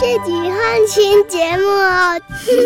自己换新节目哦。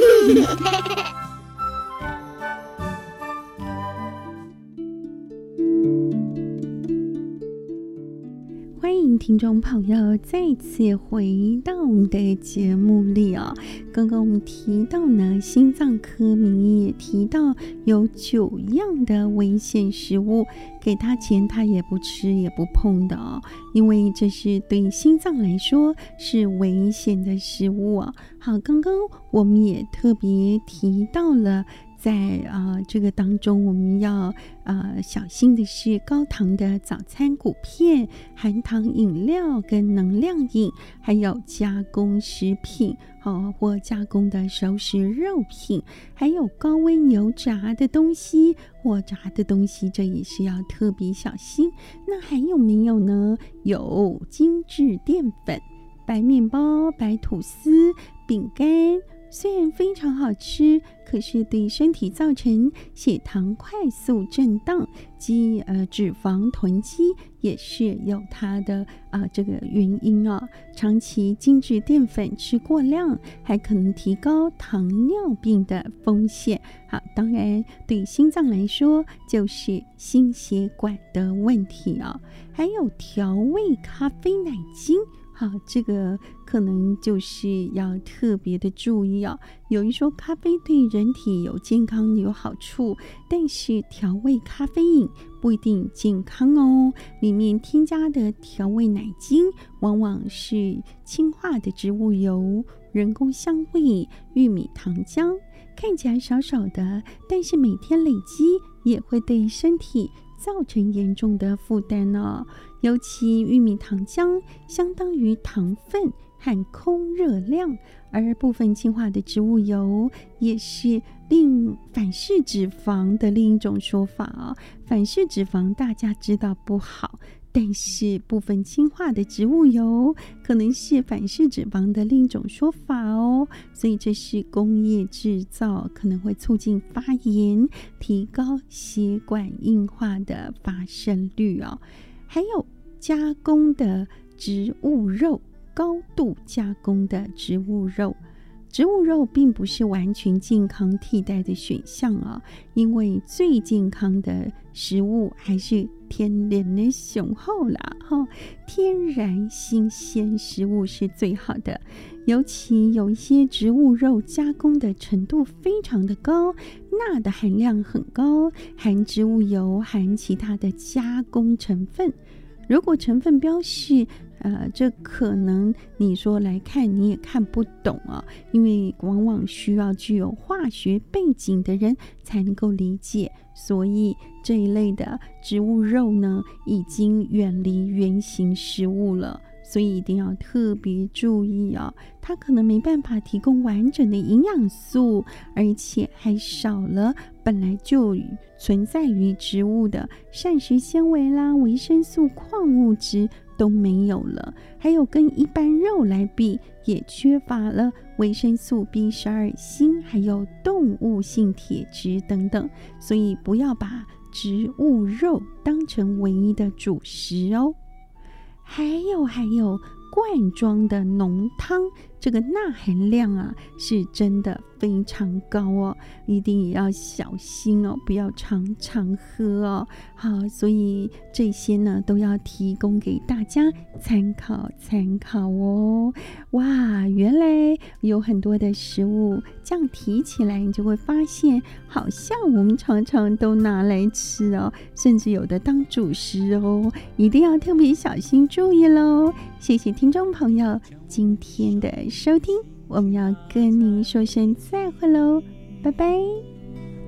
欢迎听众朋友再次回到我们的节目里哦。刚刚我们提到呢，心脏科名医也提到有9样的危险食物，给他钱他也不吃也不碰的哦，因为这是对心脏来说是危险的食物哦。好，刚刚我们也特别提到了在这个当中我们要小心的是高糖的早餐谷片、含糖饮料跟能量饮，还有加工食品或加工的熟食肉品，还有高温油炸的东西或炸的东西，这也是要特别小心。那还有没有呢？有精致淀粉、白面包、白吐司、饼干，虽然非常好吃，可是对身体造成血糖快速震荡及脂肪囤积也是有它的这个原因哦。长期精致淀粉吃过量，还可能提高糖尿病的风险。好，当然对心脏来说就是心血管的问题哦。还有调味咖啡奶精。好，这个可能就是要特别的注意哦。有人说咖啡对人体有健康有好处，但是调味咖啡饮不一定健康哦。里面添加的调味奶精往往是氢化的植物油、人工香味、玉米糖浆，看起来少少的，但是每天累积也会对身体造成严重的负担哦。尤其玉米糖浆相当于糖分和空热量，而部分氢化的植物油也是反式脂肪的另一种说法哦。反式脂肪大家知道不好，但是部分氢化的植物油可能是反式脂肪的另一种说法哦。所以这是工业制造，可能会促进发炎，提高血管硬化的发生率哦。还有加工的植物肉，高度加工的植物肉，植物肉并不是完全健康替代的选项啊，因为最健康的食物还是天然的雄厚啦，天然新鲜食物是最好的。尤其有一些植物肉加工的程度非常的高，钠的含量很高，含植物油，含其他的加工成分。如果成分标示这可能你说来看你也看不懂啊，因为往往需要具有化学背景的人才能够理解，所以这一类的植物肉呢，已经远离原型食物了。所以一定要特别注意哦，它可能没办法提供完整的营养素，而且还少了本来就存在于植物的膳食纤维啦、维生素、矿物质都没有了，还有跟一般肉来比，也缺乏了维生素 B12 锌，还有动物性铁质等等。所以不要把植物肉当成唯一的主食哦。还有罐装的浓汤，这个钠含量是真的非常高哦，一定也要小心哦，不要常常喝哦。好，所以这些呢都要提供给大家参考哦。哇，原来有很多的食物这样提起来，你就会发现好像我们常常都拿来吃哦，甚至有的当主食哦，一定要特别小心注意咯。谢谢听众朋友今天的收听，我们要跟您说声再会咯，拜拜。